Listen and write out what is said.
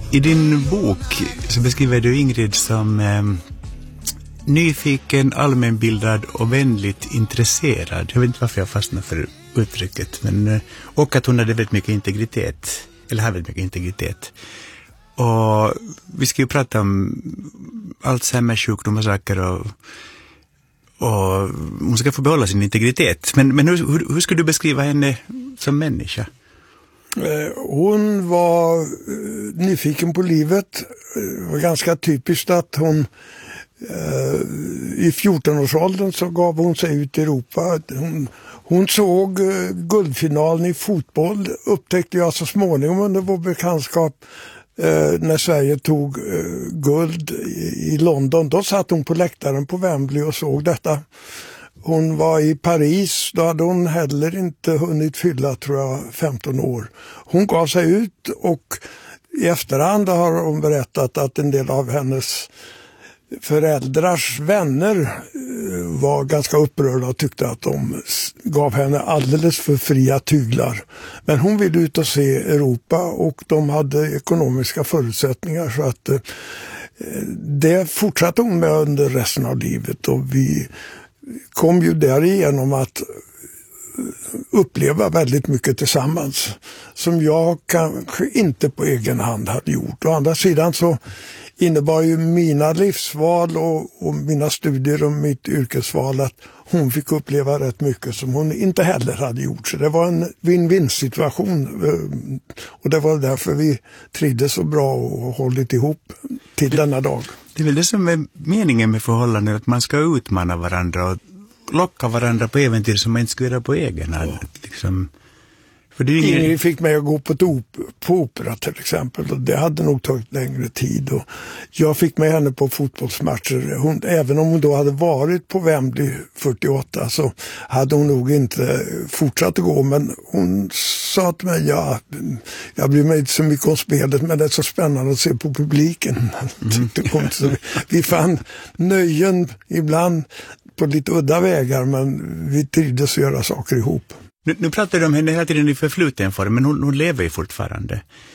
I din bok så beskriver du Ingrid som nyfiken, allmänbildad och vänligt intresserad. Jag vet inte varför jag fastnar för uttrycket, men och att hon hade väldigt mycket integritet, eller har väldigt mycket integritet. Och vi ska ju prata om Alzheimers sjukdom och saker, och hon ska få behålla sin integritet. Men hur skulle du beskriva henne som människa? Hon var nyfiken på livet. Det var ganska typiskt att hon i 14-årsåldern så gav hon sig ut i Europa. Hon såg guldfinalen i fotboll, upptäckte jag så småningom under vår bekantskap, när Sverige tog guld i London. Då satt hon på läktaren på Wembley och såg detta. Hon var i Paris, då hade hon heller inte hunnit fylla, tror jag, 15 år. Hon gav sig ut, och i efterhand har hon berättat att en del av hennes föräldrars vänner var ganska upprörda och tyckte att de gav henne alldeles för fria tyglar. Men hon ville ut och se Europa, och de hade ekonomiska förutsättningar, så att det fortsatte hon med under resten av livet, och vi kom ju därigenom att uppleva väldigt mycket tillsammans som jag kanske inte på egen hand hade gjort. Å andra sidan så innebar ju mina livsval och mina studier och mitt yrkesval att hon fick uppleva rätt mycket som hon inte heller hade gjort. Så det var en win-win situation, och det var därför vi trivdes så bra och hållit ihop till denna dag. Det är väl det som är meningen med förhållanden, att man ska utmana varandra och locka varandra på äventyr som man inte skulle göra på egen hand. Ja. Liksom. För det är Ingrid fick mig att gå på opera till exempel, och det hade nog tagit längre tid. Och jag fick med henne på fotbollsmatcher. Även om hon då hade varit på Wembley 48 så hade hon nog inte fortsatt att gå. Men hon sa till mig, jag bryr mig inte så mycket om spelet, men det är så spännande att se på publiken. Vi fann nöjen ibland på lite udda vägar, men vi trivdes att göra saker ihop. Nu pratar du om henne hela tiden i förfluten form, men hon lever ju fortfarande.